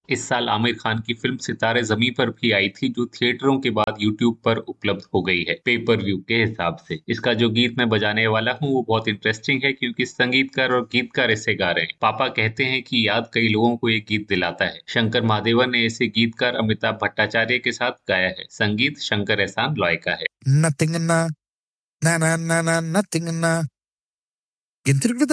इस साल आमिर खान की फिल्म सितारे जमीं पर भी आई थी, जो थिएटरों के बाद यूट्यूब पर उपलब्ध हो गई है पे पर व्यू के हिसाब से। इसका जो गीत मैं बजाने वाला हूँ वो बहुत इंटरेस्टिंग है, क्योंकि संगीतकार और गीतकार इसे गा रहे हैं। पापा कहते हैं कि याद कई लोगों को ये गीत दिलाता है। शंकर महादेवन ने इसे गीतकार अमिताभ भट्टाचार्य के साथ गाया है। संगीत शंकर एहसान लॉय का है। Nothing na na na na na nothing na. Gintir